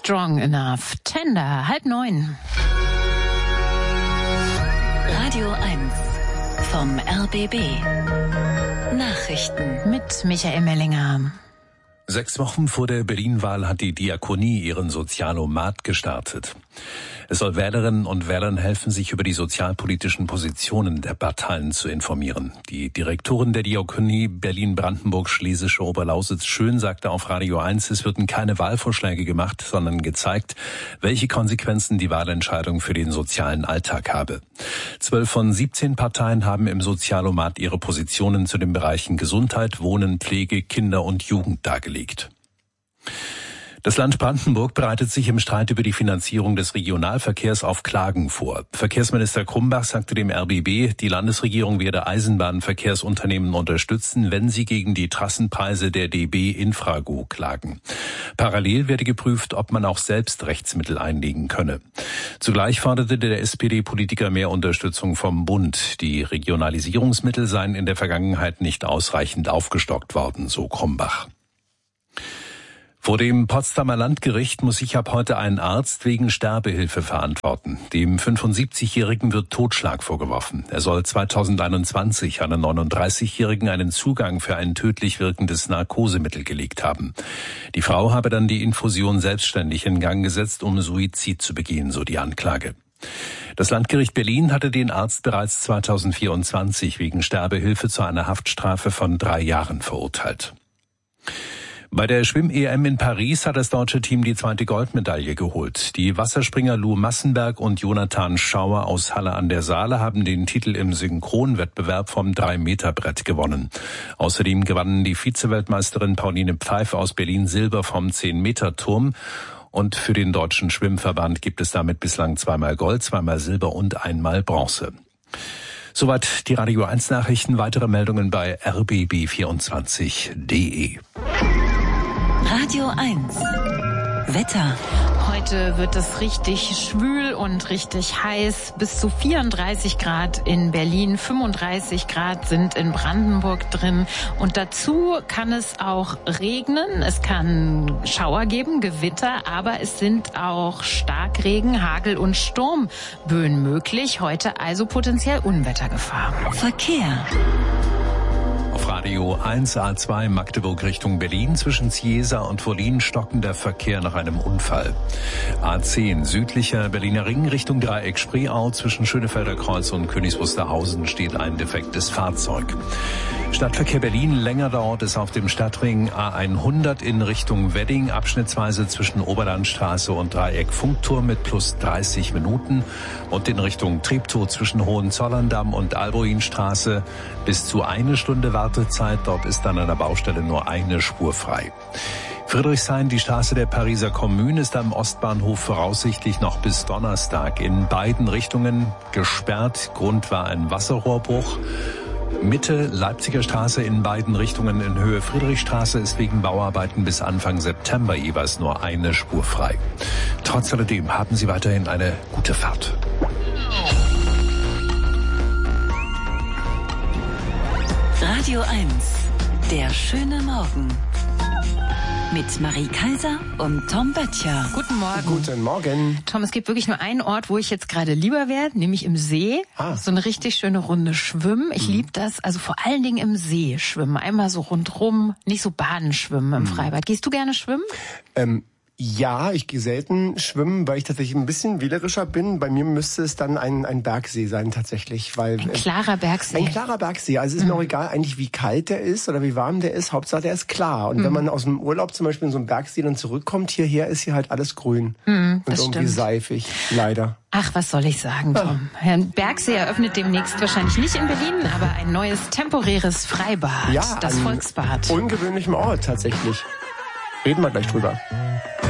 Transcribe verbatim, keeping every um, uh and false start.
Strong Enough. Tender, halb neun. Radio eins vom R B B. Nachrichten mit Michael Mellinger. Sechs Wochen vor der Berlin-Wahl hat die Diakonie ihren Sozialomat gestartet. Es soll Wählerinnen und Wählern helfen, sich über die sozialpolitischen Positionen der Parteien zu informieren. Die Direktorin der Diakonie Berlin-Brandenburg-Schlesische Oberlausitz-Schön sagte auf Radio eins, es würden keine Wahlvorschläge gemacht, sondern gezeigt, welche Konsequenzen die Wahlentscheidung für den sozialen Alltag habe. Zwölf von siebzehn Parteien haben im Sozialomat ihre Positionen zu den Bereichen Gesundheit, Wohnen, Pflege, Kinder und Jugend dargelegt. Das Land Brandenburg bereitet sich im Streit über die Finanzierung des Regionalverkehrs auf Klagen vor. Verkehrsminister Krumbach sagte dem R B B, die Landesregierung werde Eisenbahnverkehrsunternehmen unterstützen, wenn sie gegen die Trassenpreise der D B Infrago klagen. Parallel werde geprüft, ob man auch selbst Rechtsmittel einlegen könne. Zugleich forderte der S P D-Politiker mehr Unterstützung vom Bund. Die Regionalisierungsmittel seien in der Vergangenheit nicht ausreichend aufgestockt worden, so Krumbach. Vor dem Potsdamer Landgericht muss sich ab heute ein Arzt wegen Sterbehilfe verantworten. Dem fünfundsiebzigjährigen wird Totschlag vorgeworfen. Er soll zweitausendeinundzwanzig einem neununddreißigjährigen einen Zugang für ein tödlich wirkendes Narkosemittel gelegt haben. Die Frau habe dann die Infusion selbstständig in Gang gesetzt, um Suizid zu begehen, so die Anklage. Das Landgericht Berlin hatte den Arzt bereits zweitausendvierundzwanzig wegen Sterbehilfe zu einer Haftstrafe von drei Jahren verurteilt. Bei der Schwimm-E M in Paris hat das deutsche Team die zweite Goldmedaille geholt. Die Wasserspringer Lou Massenberg und Jonathan Schauer aus Halle an der Saale haben den Titel im Synchronwettbewerb vom drei Meter Brett gewonnen. Außerdem gewannen die Vizeweltmeisterin Pauline Pfeif aus Berlin Silber vom zehn Meter Turm. Und für den Deutschen Schwimmverband gibt es damit bislang zweimal Gold, zweimal Silber und einmal Bronze. Soweit die Radio eins Nachrichten. Weitere Meldungen bei r b b vierundzwanzig punkt d e. Radio eins Wetter. Heute wird es richtig schwül und richtig heiß. Bis zu vierunddreißig Grad in Berlin, fünfunddreißig Grad sind in Brandenburg drin. Und dazu kann es auch regnen. Es kann Schauer geben, Gewitter, aber es sind auch Starkregen, Hagel und Sturmböen möglich. Heute also potenziell Unwettergefahr. Verkehr. Auf Radio eins A zwei Magdeburg Richtung Berlin zwischen Ciesa und Wollin stockender Verkehr nach einem Unfall. A zehn südlicher Berliner Ring Richtung Dreieck Spreeau zwischen Schönefelder Kreuz und Königs Wusterhausen steht ein defektes Fahrzeug. Stadtverkehr Berlin länger dort ist auf dem Stadtring A hundert in Richtung Wedding abschnittsweise zwischen Oberlandstraße und Dreieck Funkturm mit plus dreißig Minuten und in Richtung Treptow zwischen Hohenzollern-Damm und Alboinstraße bis zu eine Stunde Wartezeit. Dort ist dann an der Baustelle nur eine Spur frei. Friedrichshain, die Straße der Pariser Kommune, ist am Ostbahnhof voraussichtlich noch bis Donnerstag in beiden Richtungen gesperrt. Grund war ein Wasserrohrbruch. Mitte Leipziger Straße in beiden Richtungen in Höhe Friedrichstraße ist wegen Bauarbeiten bis Anfang September jeweils nur eine Spur frei. Trotz alledem haben Sie weiterhin eine gute Fahrt. Radio eins, der schöne Morgen. Mit Marie Kaiser und Tom Böttcher. Guten Morgen. Guten Morgen. Tom, es gibt wirklich nur einen Ort, wo ich jetzt gerade lieber wäre, nämlich im See. Ah. So eine richtig schöne Runde schwimmen. Ich mhm. liebe das, also vor allen Dingen im See schwimmen. Einmal so rundrum, nicht so baden schwimmen im mhm. Freibad. Gehst du gerne schwimmen? Ähm, ja, ich gehe selten schwimmen, weil ich tatsächlich ein bisschen wählerischer bin. Bei mir müsste es dann ein, ein Bergsee sein tatsächlich. Weil, ein klarer Bergsee? Ein klarer Bergsee. Also es ist mhm. mir auch egal eigentlich, wie kalt der ist oder wie warm der ist. Hauptsache, der ist klar. Und mhm. wenn man aus dem Urlaub zum Beispiel in so einen Bergsee dann zurückkommt, hierher ist hier halt alles grün. Mhm, und irgendwie stimmt. seifig, leider. Ach, was soll ich sagen, Tom? Ah. Herrn Bergsee eröffnet demnächst wahrscheinlich nicht in Berlin, aber ein neues temporäres Freibad, ja, das Volksbad. Ungewöhnlichem Ort tatsächlich. Reden wir gleich drüber.